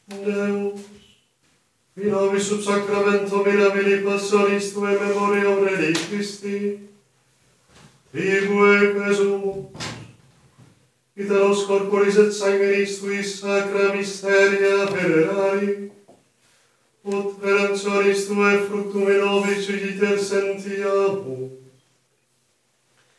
Deus, in nobis sub sacramento mirabili passionis Tuae memoriam relictisti, tribue quesumus, italos corporis et sanguinis Tuis sacra mysteria venerari, ut redemptionis Tuae fructum in nobis juditer sentiamus.